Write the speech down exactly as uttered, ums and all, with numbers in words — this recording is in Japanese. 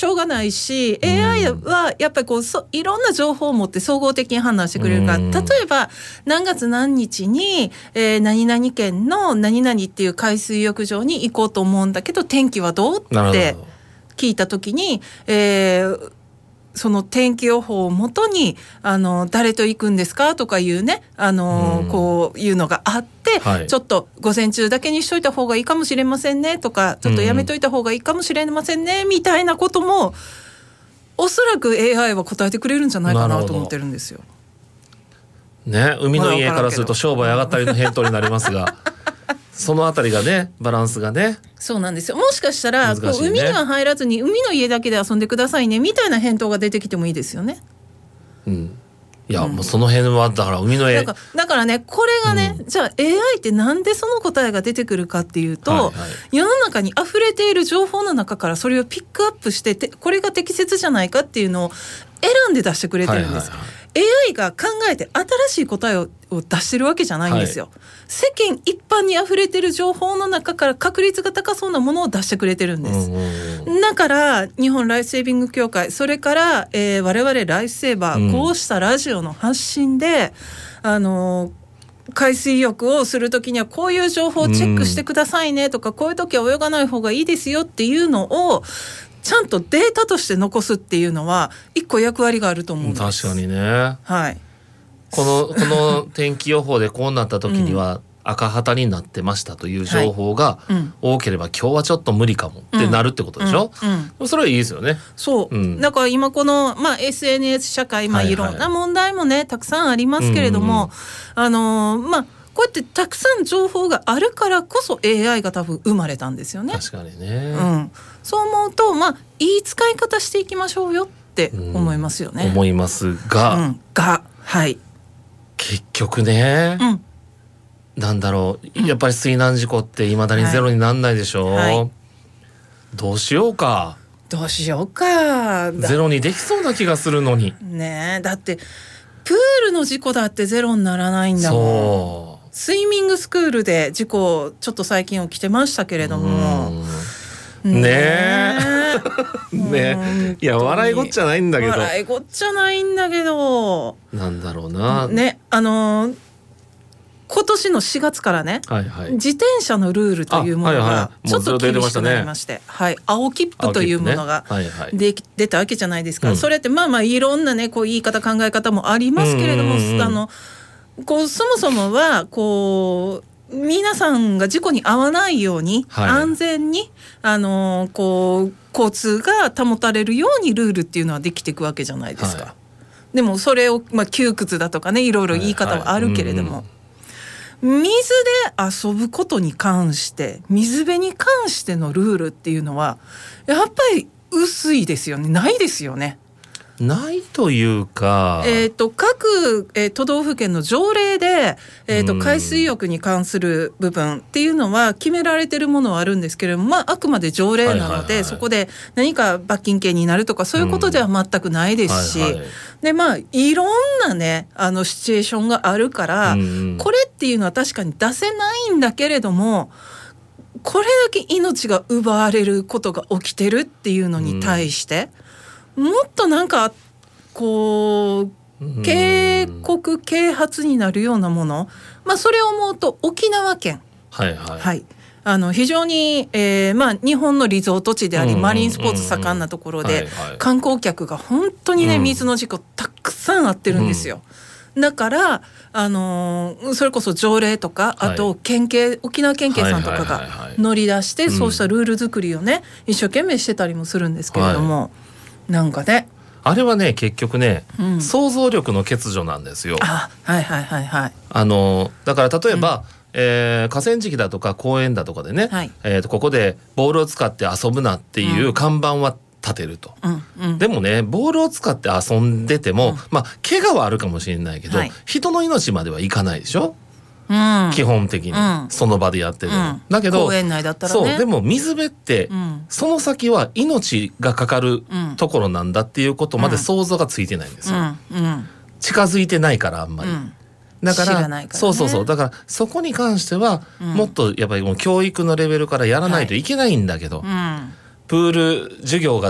しょうがないし、うん、エーアイ はやっぱりこうそいろんな情報を持って総合的に判断してくれるから、うん、例えば何月何日に、えー、何々県の何々っていう海水浴場に行こうと思うんだけど天気はどうって聞いたときに、えーその天気予報をもとにあの誰と行くんですかとかいうねあの、うん、こういうのがあって、はい、ちょっと午前中だけにしといた方がいいかもしれませんねとかちょっとやめといた方がいいかもしれませんね、うん、みたいなこともおそらく エーアイ は答えてくれるんじゃないかなと思ってるんですよ。 ね、海の家からすると商売上がったりの返答になりますがそのあたりがねバランスがねそうなんですよ。もしかしたら、ね、こう海には入らずに海の家だけで遊んでくださいねみたいな返答が出てきてもいいですよね。 うん、いや、うん、もうその辺はだから海の家だから、だからねこれがね、うん、じゃあ エーアイ ってなんでその答えが出てくるかっていうと、はいはい、世の中に溢れている情報の中からそれをピックアップしててこれが適切じゃないかっていうのを選んで出してくれてるんです、はいはいはい。エーアイ が考えて新しい答えを出してるわけじゃないんですよ、はい、世間一般にあふれてる情報の中から確率が高そうなものを出してくれてるんです、うん、だから日本ライフセービング協会それから、えー、我々ライフセーバー、うん、こうしたラジオの発信であのー、海水浴をするときにはこういう情報をチェックしてくださいねとか、うん、こういうときは泳がない方がいいですよっていうのをちゃんとデータとして残すっていうのは一個役割があると思うんです。 確かにね、 はい、 この、この天気予報でこうなった時には赤旗になってましたという情報が多ければ、はい、今日はちょっと無理かもってなるってことでしょ、うんうん、それはいいですよね。 そう、うん、だから今この、まあ、エスエヌエス 社会、まあ、いろんな問題もね、はいはい、たくさんありますけれども、うんうん、あのー、まあこうやってたくさん情報があるからこそ エーアイ が多分生まれたんですよね。 確かにね、 うん、そう思うと、まあ、いい使い方していきましょうよって思いますよね、 うん、思いますが、うん、 がはい結局ね、うん、なんだろうやっぱり水難事故っていまだにゼロになんないでしょ、はいはい、どうしようかどうしようかゼロにできそうな気がするのにねえだってプールの事故だってゼロにならないんだもん。そうスイミングスクールで事故ちょっと最近起きてましたけれどもねえねいや笑いごっちゃないんだけど笑いごっちゃないんだけどなんだろうなねあのー、今年のしがつからね、はいはい、自転車のルールというものがちょっと厳しくなりまして、はいはい、青切符というものが、ねはいはい、で出たわけじゃないですか、うん、それってまあまあいろんなねこう言い方考え方もありますけれども、うんうんうん、あのこうそもそもはこう皆さんが事故に遭わないように、はい、安全にあのこう交通が保たれるようにルールっていうのはできていくわけじゃないですか、はい、でもそれを、まあ、窮屈だとかねいろいろ言い方はあるけれども、はいはいうん、水で遊ぶことに関して水辺に関してのルールっていうのはやっぱり薄いですよねないですよねないというか、 えー、と各、えー、都道府県の条例で、えー、と海水浴に関する部分っていうのは決められてるものはあるんですけれども、まあ、あくまで条例なので、はいはいはい、そこで何か罰金刑になるとかそういうことでは全くないですし、うんはいはい、でまあいろんなねあのシチュエーションがあるから、うん、これっていうのは確かに出せないんだけれどもこれだけ命が奪われることが起きてるっていうのに対して、うん、もっとなんかこう警告啓発になるようなもの、まあ、それを思うと沖縄県、はいはいはい、あの非常に、えーまあ、日本のリゾート地であり、うんうんうんうん、マリンスポーツ盛んなところで、はいはい、観光客が本当にね水の事故たくさんあってるんですよ、うん、だからあのー、それこそ条例とかあと県警沖縄県警さんとかが乗り出してそうしたルール作りをね一生懸命してたりもするんですけれども、はい、なんかねあれはね結局ね、うん、想像力の欠如なんですよ。 あ、はいはいはいはい。 あのだから例えば、うんえー、河川敷だとか公園だとかでね、はいえー、とここでボールを使って遊ぶなっていう看板は立てると、うんうん、でもねボールを使って遊んでても、うん、まあ怪我はあるかもしれないけど、はい、人の命まではいかないでしょ、うん、基本的に、うん、その場でやってる、うん、だけど公園内だったらねそうでも水辺って、うん、その先は命がかかるところなんだっていうことまで想像がついてないんですよ、うんうん、近づいてないからあんまり、うんだから、知らないからね、そうそうそうだからそこに関しては、うん、もっとやっぱりもう教育のレベルからやらないといけないんだけど、はいうん、プール授業が